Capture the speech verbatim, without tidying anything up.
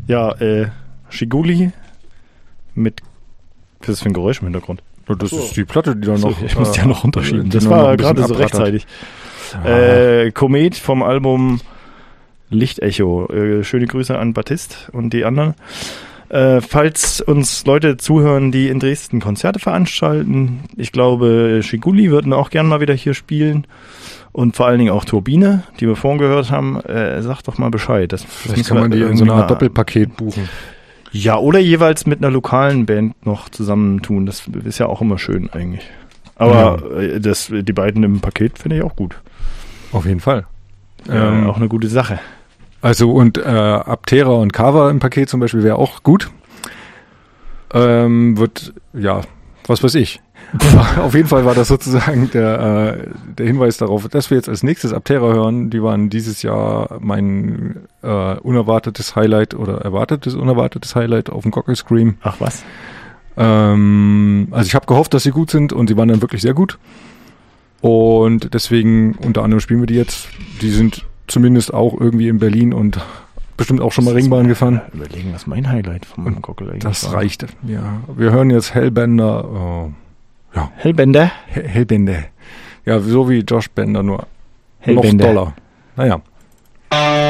Ja, äh, Shiguli mit, was ist das für ein Geräusch im Hintergrund? Das so. ist die Platte, die da so, noch... Ich muss die ja noch runterschieben. Äh, das war gerade so rechtzeitig. Ah. Äh, Komet vom Album Lichtecho. Äh, schöne Grüße an Baptiste und die anderen. Äh, falls uns Leute zuhören, die in Dresden Konzerte veranstalten, ich glaube, Shiguli würden auch gerne mal wieder hier spielen. Und vor allen Dingen auch Turbine, die wir vorhin gehört haben. Äh, sagt doch mal Bescheid. Das, Vielleicht das kann man die in so einer Art Doppelpaket buchen. Ja, oder jeweils mit einer lokalen Band noch zusammentun. Das ist ja auch immer schön eigentlich. Aber ja. das, die beiden im Paket finde ich auch gut. Auf jeden Fall. Ähm, ähm, auch eine gute Sache. Also und äh, Aptera und Kava im Paket zum Beispiel wäre auch gut. Ähm, wird, ja, was weiß ich. Auf jeden Fall war das sozusagen der, äh, der Hinweis darauf, dass wir jetzt als nächstes Aptera hören. Die waren dieses Jahr mein äh, unerwartetes Highlight oder erwartetes, unerwartetes Highlight auf dem Gockel Scream. Ach was? Ähm, also ich habe gehofft, dass sie gut sind und sie waren dann wirklich sehr gut. Und deswegen unter anderem spielen wir die jetzt. Die sind zumindest auch irgendwie in Berlin und bestimmt auch schon mal Ringbahn gefahren. Überlegen, was mein Highlight vom Gockel eigentlich Das war. reicht. Ja, wir hören jetzt Hellbender. Oh. Ja. Hellbender? Hell- Hellbender. Ja, so wie Josh Bender, nur Hellbender. noch doller. Naja.